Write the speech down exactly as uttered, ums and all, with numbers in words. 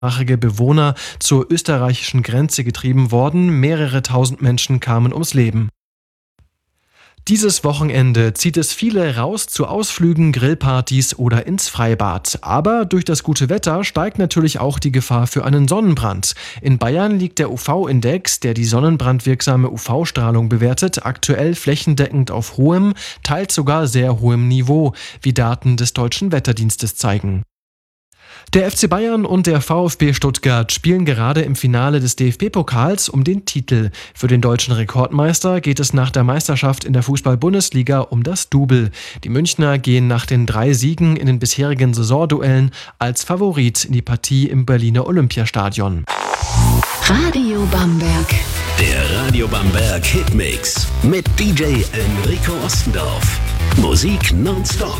Bewohner zur österreichischen Grenze getrieben worden. Mehrere tausend Menschen kamen ums Leben. Dieses Wochenende zieht es viele raus zu Ausflügen, Grillpartys oder ins Freibad. Aber durch das gute Wetter steigt natürlich auch die Gefahr für einen Sonnenbrand. In Bayern liegt der U V-Index, der die sonnenbrandwirksame U V-Strahlung bewertet, aktuell flächendeckend auf hohem, teils sogar sehr hohem Niveau, wie Daten des Deutschen Wetterdienstes zeigen. Der F C Bayern und der VfB Stuttgart spielen gerade im Finale des D F B-Pokals um den Titel. Für den deutschen Rekordmeister geht es nach der Meisterschaft in der Fußball-Bundesliga um das Double. Die Münchner gehen nach den drei Siegen in den bisherigen Saisonduellen als Favorit in die Partie im Berliner Olympiastadion. Radio Bamberg. Der Radio Bamberg Hitmix mit D J Enrico Ostendorf. Musik nonstop